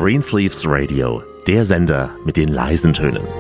Greensleeves Radio, der Sender mit den leisen Tönen.